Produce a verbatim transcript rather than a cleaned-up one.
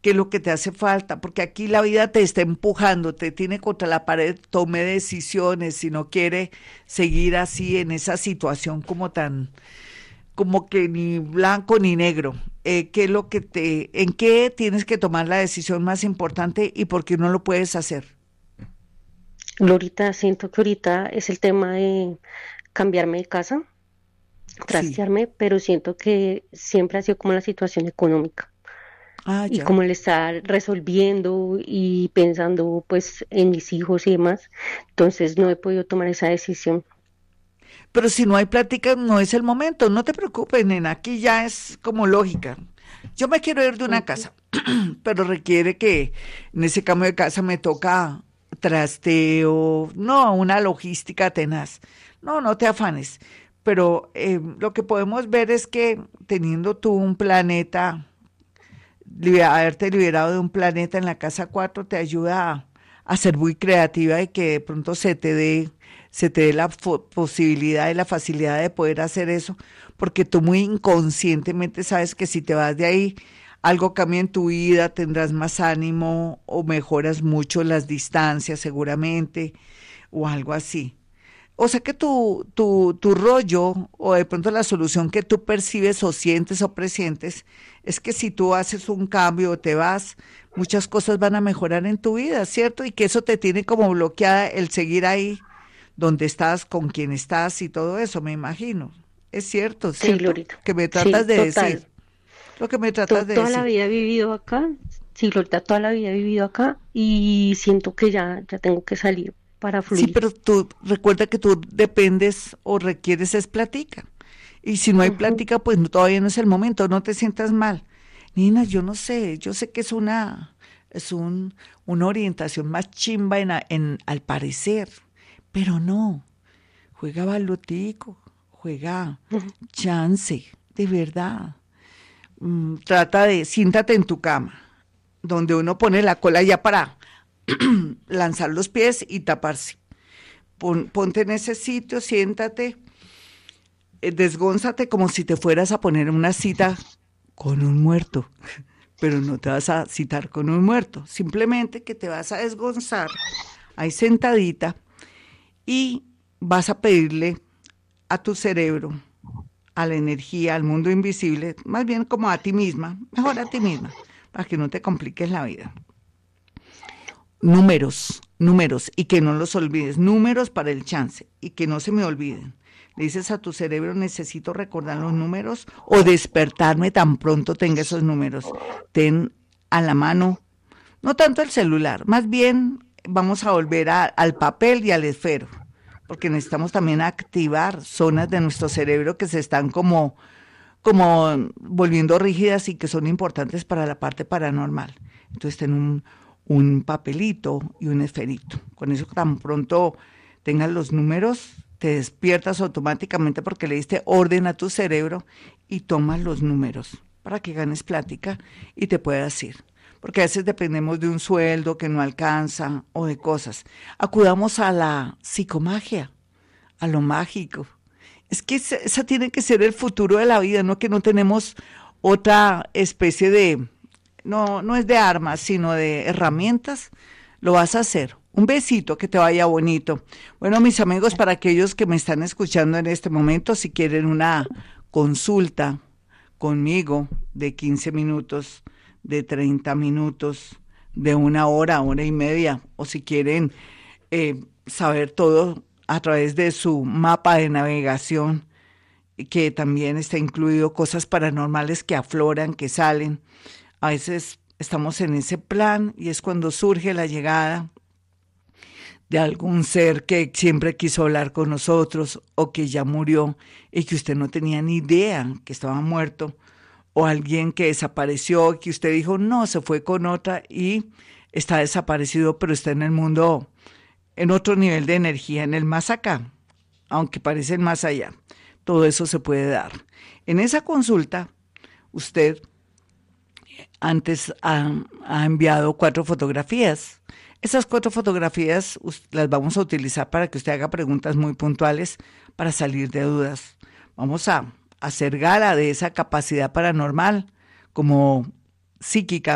qué es lo que te hace falta, porque aquí la vida te está empujando, te tiene contra la pared, tome decisiones, si no quiere seguir así en esa situación como tan, como que ni blanco ni negro. Eh, ¿qué es lo que te, en qué tienes que tomar la decisión más importante y por qué no lo puedes hacer? Ahorita siento que ahorita es el tema de cambiarme de casa, Sí. trastearme, pero siento que siempre ha sido como la situación económica Ah, y ya. como el estar resolviendo y pensando pues en mis hijos y demás, entonces no he podido tomar esa decisión. Pero si no hay plática, no es el momento, no te preocupes, nena, aquí ya es como lógica. Yo me quiero ir de una Ujú. casa, pero requiere que en ese cambio de casa me toca trasteo, no, una logística tenaz. No, no te afanes. Pero eh, lo que podemos ver es que teniendo tú un planeta, libe- haberte liberado de un planeta en la casa cuatro te ayuda a, a ser muy creativa y que de pronto se te dé, se te dé la fo- posibilidad y la facilidad de poder hacer eso, porque tú muy inconscientemente sabes que si te vas de ahí, algo cambia en tu vida, tendrás más ánimo o mejoras mucho las distancias seguramente o algo así. O sea que tu, tu, tu rollo o de pronto la solución que tú percibes o sientes o presientes es que si tú haces un cambio o te vas, muchas cosas van a mejorar en tu vida, ¿cierto? Y que eso te tiene como bloqueada el seguir ahí donde estás, con quien estás y todo eso, me imagino. Es cierto, Sí, ¿cierto? Lorita. Que me Sí, tratas de total. decir, lo que me To- tratas de toda la decir. vida he vivido acá. Sí, Lorita, toda la vida he vivido acá y siento que ya, ya tengo que salir para Sí, fluir. pero tú recuerda que tú dependes o requieres es plática. Y si no hay Ujú. plática, pues no- todavía no es el momento, no te sientas mal. Nina, yo no sé, yo sé que es una, es un, una orientación más chimba en, a- en, al parecer, pero no, juega balotico, juega Ujú. chance, de verdad. Mm, trata de, siéntate en tu cama, donde uno pone la cola ya para lanzar los pies y taparse. Pon- ponte en ese sitio, siéntate, eh, desgónzate como si te fueras a poner una cita con un muerto, pero no te vas a citar con un muerto, simplemente que te vas a desgonzar ahí sentadita y vas a pedirle a tu cerebro, a la energía, al mundo invisible, más bien como a ti misma, mejor a ti misma, para que no te compliques la vida. Números, números, y que no los olvides, números para el chance, y que no se me olviden. Le dices a tu cerebro, necesito recordar los números o despertarme tan pronto tenga esos números. Ten a la mano, no tanto el celular, más bien vamos a volver a- al papel y al esfero, porque necesitamos también activar zonas de nuestro cerebro que se están como, como volviendo rígidas y que son importantes para la parte paranormal. Entonces ten un, un papelito y un esferito. Con eso tan pronto tengas los números, te despiertas automáticamente porque le diste orden a tu cerebro y tomas los números para que ganes plática y te puedas ir. Porque a veces dependemos de un sueldo que no alcanza o de cosas. Acudamos a la psicomagia, a lo mágico. Es que esa, esa tiene que ser el futuro de la vida, no que no tenemos otra especie de, no, no es de armas, sino de herramientas. Lo vas a hacer. Un besito, que te vaya bonito. Bueno, mis amigos, para aquellos que me están escuchando en este momento, si quieren una consulta conmigo de quince minutos, de treinta minutos, de una hora, hora y media, o si quieren eh, saber todo a través de su mapa de navegación, que también está incluido cosas paranormales que afloran, que salen. A veces estamos en ese plan y es cuando surge la llegada de algún ser que siempre quiso hablar con nosotros o que ya murió y que usted no tenía ni idea que estaba muerto, o alguien que desapareció, que usted dijo, no, se fue con otra y está desaparecido, pero está en el mundo, en otro nivel de energía, en el más acá, aunque parecen más allá. Todo eso se puede dar. En esa consulta, usted antes ha, ha enviado cuatro fotografías. Esas cuatro fotografías las vamos a utilizar para que usted haga preguntas muy puntuales para salir de dudas. Vamos a hacer gala de esa capacidad paranormal como psíquica